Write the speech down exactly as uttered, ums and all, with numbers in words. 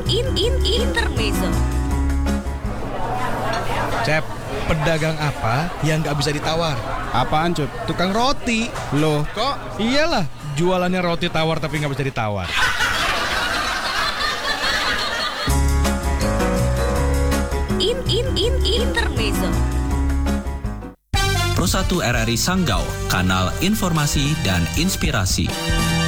in in intermezzo. Cep, pedagang apa yang nggak bisa ditawar? Apaan, Cut? Tukang roti. Loh, kok? Iyalah, jualannya roti tawar tapi nggak bisa ditawar. In in in intermezzo. Pro satu R R I Sanggau, kanal informasi dan inspirasi.